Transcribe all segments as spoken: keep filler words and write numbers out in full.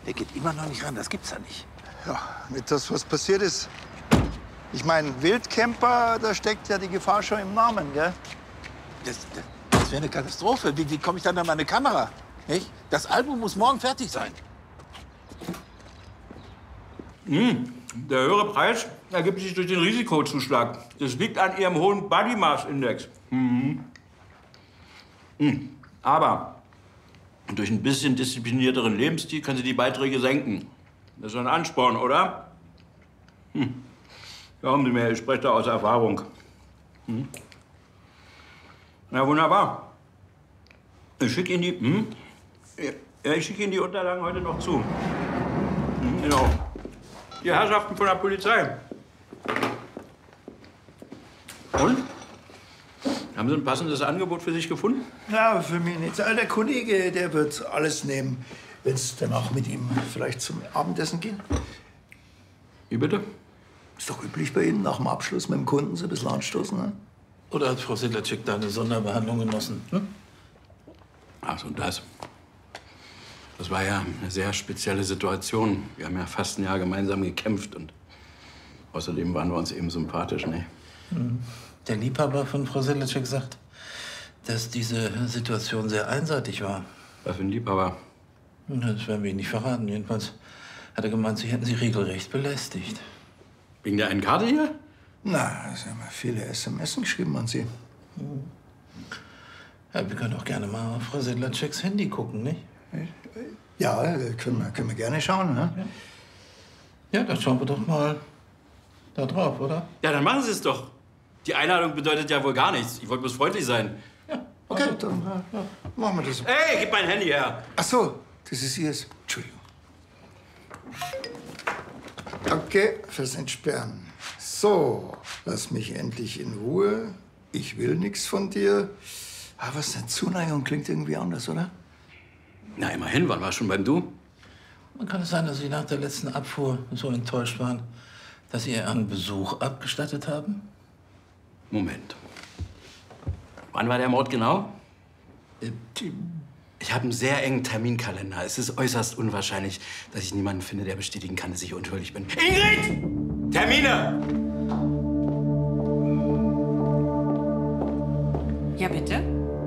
Der geht immer noch nicht ran, das gibt's ja nicht. Ja, nicht das, was passiert ist. Ich meine, Wildcamper, da steckt ja die Gefahr schon im Namen, gell? Das, das, das wäre eine Katastrophe. Wie, wie komme ich dann an meine Kamera? Nicht? Das Album muss morgen fertig sein. Hm, der höhere Preis ergibt sich durch den Risikozuschlag. Das liegt an Ihrem hohen Body Mass Index. Mhm. Hm. Aber durch ein bisschen disziplinierteren Lebensstil können Sie die Beiträge senken. Das ist ein Ansporn, oder? Hm. Glauben Sie mir, ich spreche da aus Erfahrung. Hm. Na, wunderbar. Ich schicke Ihnen die... Hm? Ja, ich schicke Ihnen die Unterlagen heute noch zu. Hm, genau. Die Herrschaften von der Polizei. Und? Haben Sie ein passendes Angebot für sich gefunden? Ja, für mich nicht. Der Kollege, der wird alles nehmen, wenn es danach mit ihm vielleicht zum Abendessen gehen. Wie bitte? Ist doch üblich bei Ihnen, nach dem Abschluss mit dem Kunden so ein bisschen anstoßen, ne? Oder hat Frau Sedlacek da eine Sonderbehandlung genossen? Hm? Ach so, das. Das war ja eine sehr spezielle Situation. Wir haben ja fast ein Jahr gemeinsam gekämpft und außerdem waren wir uns eben sympathisch, ne? Der Liebhaber von Frau Sedlacek sagt, dass diese Situation sehr einseitig war. Was für ein Liebhaber? Das werden wir Ihnen nicht verraten. Jedenfalls hat er gemeint, Sie hätten sie regelrecht belästigt. Wegen der einen Karte hier? Na, Sie haben ja viele S M S geschrieben an Sie. Ja, wir können doch gerne mal auf Frau Sedlaceks Handy gucken, nicht? Ja, können wir, können wir gerne schauen, ne? Ja, dann schauen wir doch mal da drauf, oder? Ja, dann machen Sie es doch. Die Einladung bedeutet ja wohl gar nichts. Ich wollte bloß freundlich sein. Ja. Okay, dann ja, machen wir das. Hey, gib mein Handy her. Ach so, das ist Ihres. Entschuldigung. Danke fürs Entsperren. So, lass mich endlich in Ruhe. Ich will nichts von dir. Aber was eine Zuneigung klingt irgendwie anders, oder? Na, immerhin, waren wir schon beim Du? Man kann es sein, dass Sie nach der letzten Abfuhr so enttäuscht waren, dass Sie ihr einen Besuch abgestattet haben? Moment. Wann war der Mord genau? Ich habe einen sehr engen Terminkalender. Es ist äußerst unwahrscheinlich, dass ich niemanden finde, der bestätigen kann, dass ich unschuldig bin. Ingrid! Termine! Ja, bitte?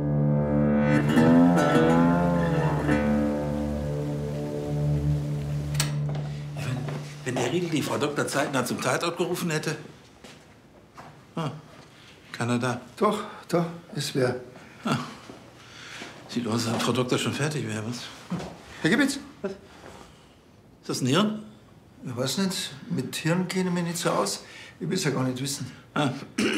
Wenn der Riedel die Frau Doktor zeitnah zum Tatort gerufen hätte. Ah, keiner da. Doch, doch, es wäre. Ah. Sieht aus, als ob Frau Doktor schon fertig wäre, was? Herr Gebitz? Was? Ist das ein Hirn? Ich weiß nicht, mit Hirn kenne ich mich nicht so aus. Ich will es ja gar nicht wissen. Ah.